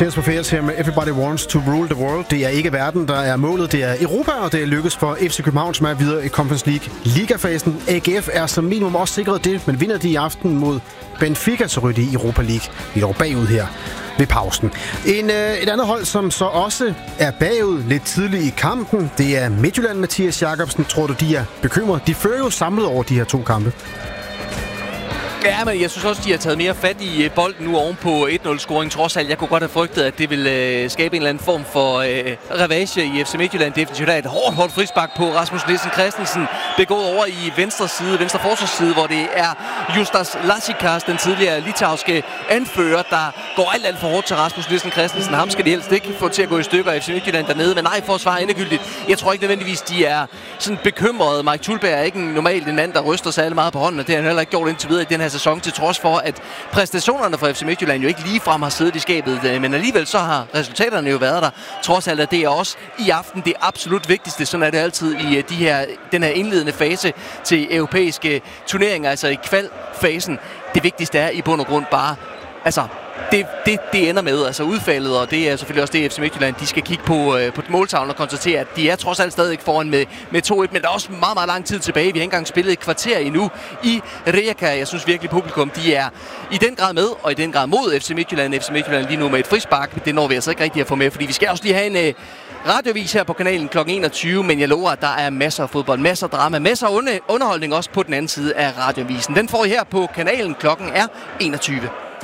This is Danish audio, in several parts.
Tears for Fears her med Everybody Wants to Rule the World. Det er ikke verden, der er målet. Det er Europa, og det er lykkes for FC København, som er videre i Conference League ligafasen. AGF er som minimum også sikret det, men vinder de i aften mod Benfica, så ryger de i Europa League. Vi er dog bagud her ved pausen. Et andet hold, som så også er bagud lidt tidligt i kampen, det er Midtjylland. Mathias Jacobsen, tror du, de er bekymret? De fører jo samlet over de her 2 kampe. Ja, men jeg synes også, de har taget mere fat i bolden nu oven på 1-0-scoring. Trods alt, jeg kunne godt have frygtet, at det ville skabe en eller anden form for ravage i FC Midtjylland. Definitivt er et hårdt frispark på Rasmus Nielsen Christensen, begået over i venstre forsvarsside, hvor det er Justas Lasikas, den tidligere litauiske anfører, der går alt for hårdt til Rasmus Nielsen Christensen. Ham skal de helst ikke få til at gå i stykker af FC Midtjylland dernede, men nej, for at svare endegyldigt. Jeg tror ikke nødvendigvis, de er sådan bekymrede. Mike Thulberg er ikke normalt en mand, der ryster særlig meget på hånden, og det har han heller ikke gjort indtil videre i den her sæson, til trods for, at præstationerne fra FC Midtjylland jo ikke ligefrem har siddet i skabet, men alligevel så har resultaterne jo været der. Trods alt, at det er også i aften det absolut vigtigste. Sådan er det altid i den her indledende fase til europæiske turneringer, altså i kvalfasen. Det vigtigste er i bund og grund bare, altså det ender med, altså udfaldet, og det er selvfølgelig også det, FC Midtjylland, de skal kigge på måltavlen og konstatere, at de er trods alt stadig foran med 2-1, men der er også meget, meget lang tid tilbage. Vi har ikke engang spillet et kvarter endnu i Rijeka. Jeg synes virkelig, publikum, de er i den grad med, og i den grad mod FC Midtjylland. FC Midtjylland lige nu med et frispark, det når vi altså ikke rigtig at få med, fordi vi skal også lige have en radiovis her på kanalen kl. 21, men jeg lover, at der er masser af fodbold, masser af drama, masser af underholdning også på den anden side af radiovisen. Den får I her på kanalen, klokken er 21.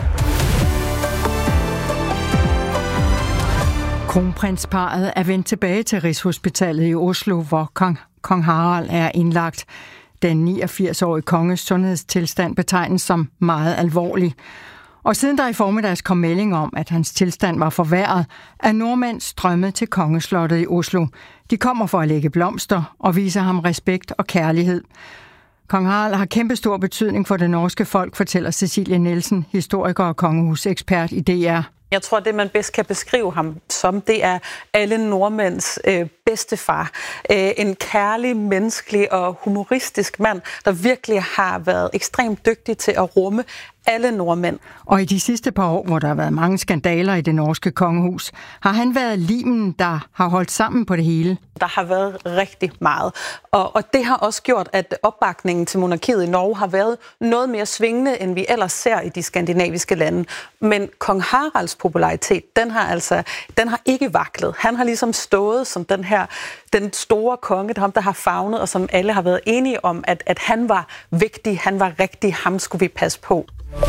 Kronprinsparret er vendt tilbage til Rigshospitalet i Oslo, hvor kong Harald er indlagt. Den 89-årige konges sundhedstilstand betegnes som meget alvorlig. Og siden der i formiddags kom melding om, at hans tilstand var forværret, er nordmænd strømmet til kongeslottet i Oslo. De kommer for at lægge blomster og vise ham respekt og kærlighed. Kong Harald har kæmpestor betydning for det norske folk, fortæller Cecilie Nielsen, historiker og kongehusekspert i DR. Jeg tror, det man bedst kan beskrive ham som, det er alle nordmænds bedstefar. En kærlig, menneskelig og humoristisk mand, der virkelig har været ekstremt dygtig til at rumme alle nordmænd. Og i de sidste par år, hvor der har været mange skandaler i det norske kongehus, har han været limen, der har holdt sammen på det hele. Der har været rigtig meget. Og det har også gjort, at opbakningen til monarkiet i Norge har været noget mere svingende, end vi ellers ser i de skandinaviske lande. Men kong Haralds popularitet, den har ikke vaklet. Han har ligesom stået som den store konge, der har favnet, og som alle har været enige om, at han var vigtig, han var rigtig, ham skulle vi passe på.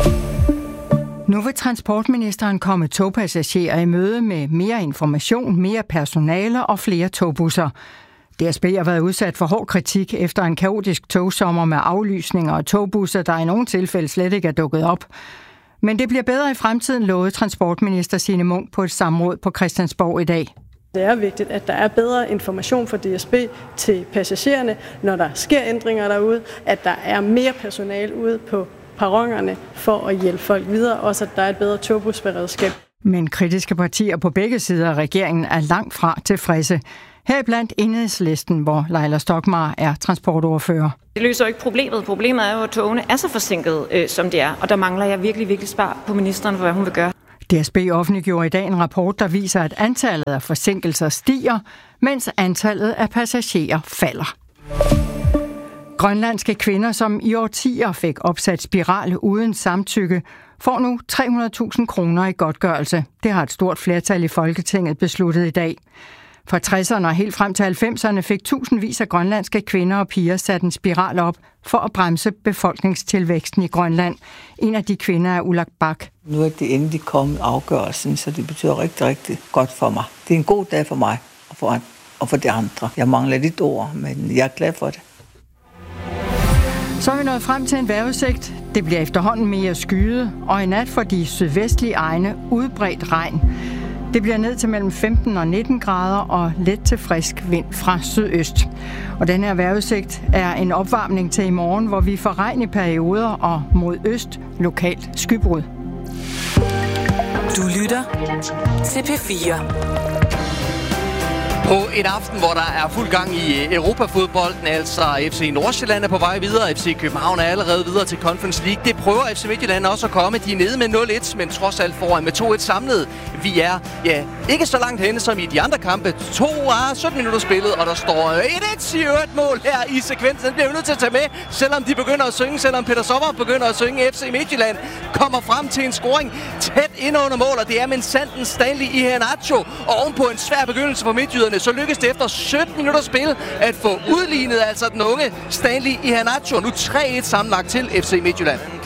Nu vil transportministeren komme togpassagerer i møde med mere information, mere personale og flere togbusser. DSB har været udsat for hård kritik efter en kaotisk togsommer med aflysninger og togbusser, der i nogle tilfælde slet ikke er dukket op. Men det bliver bedre i fremtiden, lovede transportminister Signe Munk på et samråd på Christiansborg i dag. Det er vigtigt, at der er bedre information fra DSB til passagererne, når der sker ændringer derude, at der er mere personale ude på perronerne for at hjælpe folk videre, også at der er et bedre togbusberedskab. Men kritiske partier på begge sider af regeringen er langt fra tilfredse. Heriblandt Enhedslisten, hvor Laila Stokmar er transportordfører. Det løser jo ikke problemet. Problemet er jo, at togene er så forsinket, som de er, og der mangler jeg virkelig svar på ministeren for, hvad hun vil gøre. DSB offentliggjorde i dag en rapport, der viser, at antallet af forsinkelser stiger, mens antallet af passagerer falder. Grønlandske kvinder, som i årtier fik opsat spiral uden samtykke, får nu 300.000 kroner i godtgørelse. Det har et stort flertal i Folketinget besluttet i dag. Fra 60'erne og helt frem til 90'erne fik tusindvis af grønlandske kvinder og piger sat en spiral op for at bremse befolkningstilvæksten i Grønland. En af de kvinder er Ulak Bak. Nu er det endelig kommet afgørelsen, så det betyder rigtig, rigtig godt for mig. Det er en god dag for mig og for de andre. Jeg mangler lidt ord, men jeg er glad for det. Så er vi nået frem til en vejrudsigt. Det bliver efterhånden mere skyet, og i nat får de sydvestlige egne udbredt regn. Det bliver ned til mellem 15 og 19 grader og let til frisk vind fra sydøst. Og den her vejrudsigt er en opvarmning til i morgen, hvor vi får regn i perioder og mod øst lokalt skybrud. Du lytter til P4. På en aften, hvor der er fuld gang i Europafodbolden, altså FC Nordsjælland er på vej videre, FC København er allerede videre til Conference League. Det prøver FC Midtjylland også at komme. De er nede med 0-1, men trods alt foran med 2-1 samlet. Vi er ikke så langt henne som i de andre kampe. 17 minutter spillet, og der står 1-1 i øvrigt mål her i sekvensen. Den bliver vi nødt til at tage med, selvom de begynder at synge, selvom Peter Sommer begynder at synge. FC Midtjylland kommer frem til en scoring tæt ind under mål, og det er med Sanden Stanley Iheanacho. Og ovenpå en svær begyndelse for midtjyderne, så lykkes det efter 17 minutter spil at få udlignet altså den unge Stanley Iheanacho. Nu 3-1 sammenlagt til FC Midtjylland.